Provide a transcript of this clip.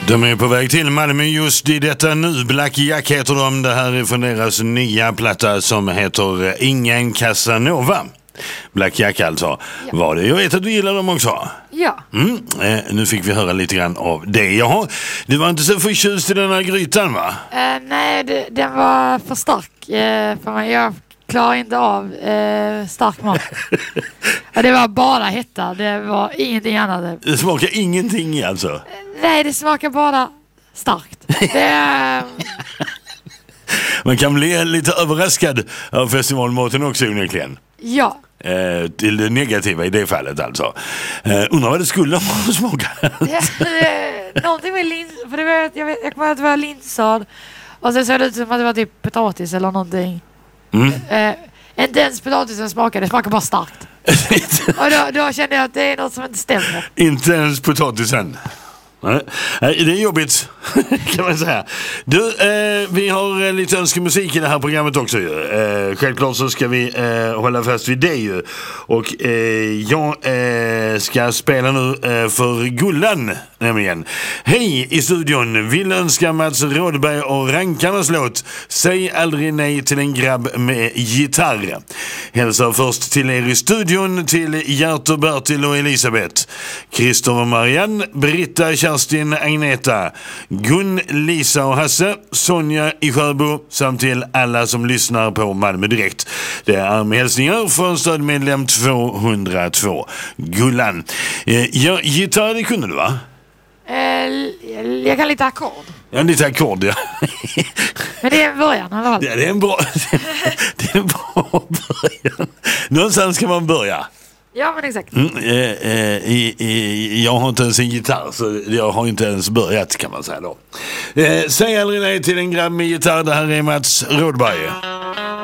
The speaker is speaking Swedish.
De är på väg till Malmö just i detta nu. Black Jack heter de. Det här är från deras nya platta som heter Ingen Casanova. Black Jack alltså. Ja. Var det? Jag vet att du gillar dem också. Ja. Nu fick vi höra lite grann av det. Jaha, du var inte så förtjust i den här grytan, va? Nej, den var för stark för mig. Jag klarar inte av stark mat. Det var bara hetta. Det var ingenting annat. Det smakar ingenting alltså? Nej, det smakar bara starkt. Man kan bli lite överraskad av festivalmaten också onekligen. Ja. Till det negativa i det fallet alltså. Undrar vad det skulle smaka. Någonting med lins. För jag kommer att det var linsad. Och sen såg det ut som att det var typ potatis eller någonting. Inte ens potatisen smakade. Det smakar bara starkt. Och då kände jag att det är något som inte stämmer. Inte ens potatisen. Nej, det är jobbigt kan man säga. Du, vi har lite önskemusik i det här programmet också ju. Självklart så ska vi hålla fast vid det ju. Och jag ska spela nu för Gullan nämligen. Hej i studion, vill önska Mats Rådberg och Rankarnas låt Säg aldrig nej till en grabb med gitarr. Hälsar först till er i studion, till Gert, Bertil och Elisabeth, Christopher, Marianne, Britta, Kerstin, Agneta, Gun, Lisa och Hasse, Sonja i Sjöbo samt till alla som lyssnar på Malmö Direkt. Det är med hälsningar från stödmedlem 202 Gullan. Ja, gitarr det kunde du, va? Jag kan lite ackord. Ja, lite ackord, ja. Men det är en början i alla fall. Ja, det är en bra början. Någonstans ska man börja. Ja, men exakt. Jag har inte ens en gitarr, så jag har inte ens börjat kan man säga då. Säg aldrig nej till en grabb med gitarr. Det här är Mats Rådberg.